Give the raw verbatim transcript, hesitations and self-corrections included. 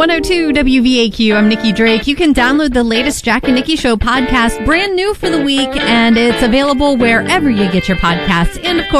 one oh two W V A Q. I'm Nikki Drake. You can download the latest Jack and Nikki Show podcast, brand new for the week, and it's available wherever you get your podcasts. And of course,